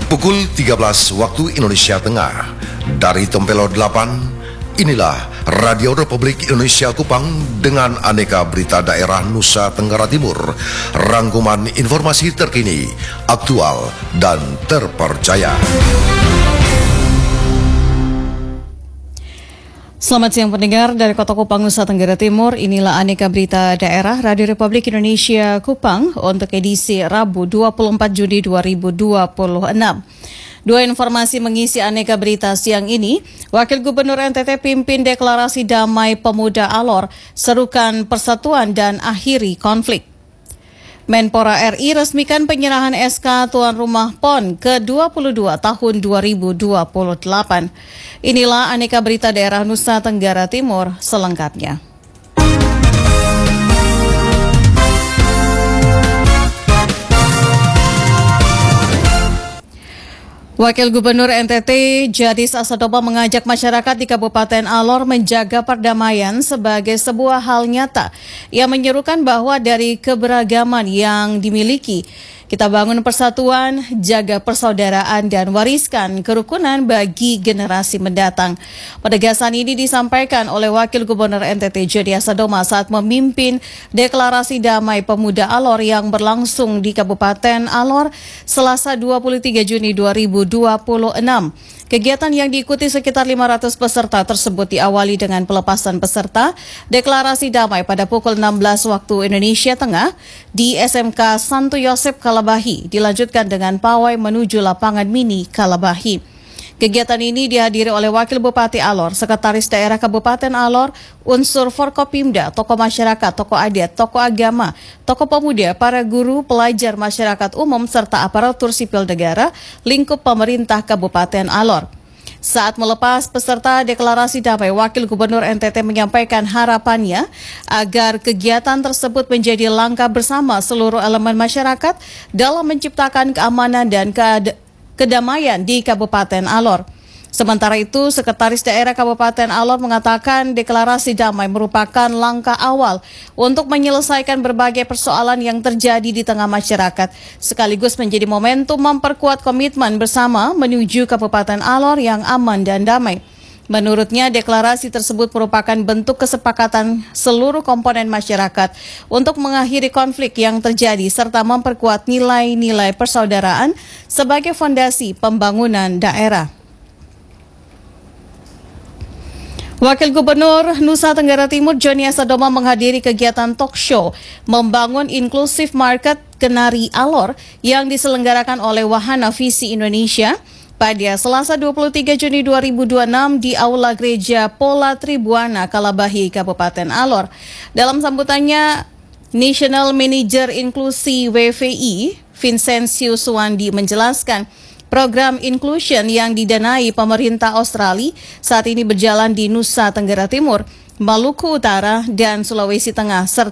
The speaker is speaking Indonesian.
Pukul 13 waktu Indonesia Tengah. Dari Tempelo 8, inilah Radio Republik Indonesia Kupang dengan aneka berita daerah Nusa Tenggara Timur. Rangkuman informasi terkini, aktual, dan terpercaya. Selamat siang pendengar dari Kota Kupang, Nusa Tenggara Timur. Inilah aneka berita daerah Radio Republik Indonesia Kupang untuk edisi Rabu 24 Juni 2026. Dua informasi mengisi aneka berita siang ini. Wakil Gubernur NTT pimpin deklarasi damai pemuda Alor, serukan persatuan dan akhiri konflik. Menpora RI resmikan penyerahan SK tuan rumah PON ke-22 tahun 2028. Inilah aneka berita daerah Nusa Tenggara Timur selengkapnya. Wakil Gubernur NTT Jadis Asadopa mengajak masyarakat di Kabupaten Alor menjaga perdamaian sebagai sebuah hal nyata. Ia menyerukan bahwa dari keberagaman yang dimiliki, kita bangun persatuan, jaga persaudaraan, dan wariskan kerukunan bagi generasi mendatang. Penegasan ini disampaikan oleh Wakil Gubernur NTT Jadis Asadopa saat memimpin deklarasi damai pemuda Alor yang berlangsung di Kabupaten Alor Selasa 23 Juni 2026. Kegiatan yang diikuti sekitar 500 peserta tersebut diawali dengan pelepasan peserta deklarasi damai pada pukul 16 waktu Indonesia Tengah di SMK Santo Yosep Kalabahi, dilanjutkan dengan pawai menuju lapangan mini Kalabahi. Kegiatan ini dihadiri oleh Wakil Bupati Alor, Sekretaris Daerah Kabupaten Alor, unsur Forkopimda, tokoh masyarakat, tokoh adat, tokoh agama, tokoh pemuda, para guru, pelajar, masyarakat umum, serta aparatur sipil negara, lingkup pemerintah Kabupaten Alor. Saat melepas peserta deklarasi damai, Wakil Gubernur NTT menyampaikan harapannya agar kegiatan tersebut menjadi langkah bersama seluruh elemen masyarakat dalam menciptakan keamanan dan kedamaian di Kabupaten Alor. Sementara itu, Sekretaris Daerah Kabupaten Alor mengatakan deklarasi damai merupakan langkah awal untuk menyelesaikan berbagai persoalan yang terjadi di tengah masyarakat, sekaligus menjadi momentum memperkuat komitmen bersama menuju Kabupaten Alor yang aman dan damai. Menurutnya, deklarasi tersebut merupakan bentuk kesepakatan seluruh komponen masyarakat untuk mengakhiri konflik yang terjadi serta memperkuat nilai-nilai persaudaraan sebagai fondasi pembangunan daerah. Wakil Gubernur Nusa Tenggara Timur Joni Asadopa menghadiri kegiatan talk show Membangun Inklusif Market Kenari Alor yang diselenggarakan oleh Wahana Visi Indonesia pada Selasa 23 Juni 2026 di Aula Gereja Pola Tribuana, Kalabahi, Kabupaten Alor. Dalam sambutannya, National Manager Inklusi WVI, Vincentius Suwandi, menjelaskan program inclusion yang didanai pemerintah Australia saat ini berjalan di Nusa Tenggara Timur, Maluku Utara, dan Sulawesi Tengah, serta